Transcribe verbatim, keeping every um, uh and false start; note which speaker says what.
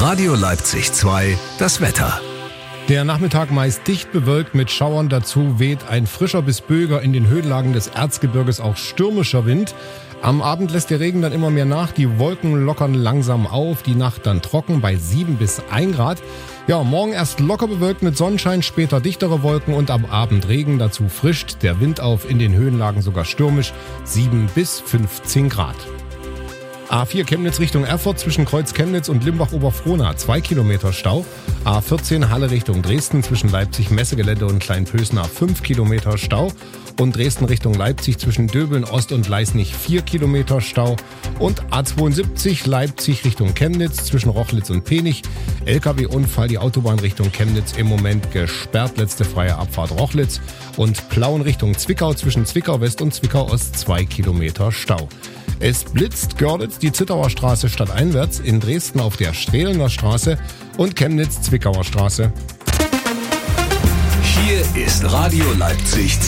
Speaker 1: Radio Leipzig zwei, das Wetter.
Speaker 2: Der Nachmittag meist dicht bewölkt mit Schauern. Dazu weht ein frischer bis böiger, in den Höhenlagen des Erzgebirges auch stürmischer Wind. Am Abend lässt der Regen dann immer mehr nach. Die Wolken lockern langsam auf. Die Nacht dann trocken bei sieben bis ein Grad. Ja, morgen erst locker bewölkt mit Sonnenschein, später dichtere Wolken und am Abend Regen. Dazu frischt der Wind auf, in den Höhenlagen sogar stürmisch, sieben bis fünfzehn Grad. A vier Chemnitz Richtung Erfurt zwischen Kreuz Chemnitz und Limbach-Oberfrohna, zwei Kilometer Stau. A vierzehn Halle Richtung Dresden zwischen Leipzig-Messegelände und Kleinpösna, fünf Kilometer Stau. Und Dresden Richtung Leipzig zwischen Döbeln Ost und Leisnig, vier Kilometer Stau. Und A zweiundsiebzig Leipzig Richtung Chemnitz zwischen Rochlitz und Penich. L K W-Unfall, die Autobahn Richtung Chemnitz im Moment gesperrt, letzte freie Abfahrt Rochlitz. Und Plauen Richtung Zwickau zwischen Zwickau West und Zwickau Ost, zwei Kilometer Stau. Es blitzt Görlitz die Zittauer Straße stadteinwärts, in Dresden auf der Strehlener Straße und Chemnitz Zwickauer Straße.
Speaker 1: Hier ist Radio Leipzig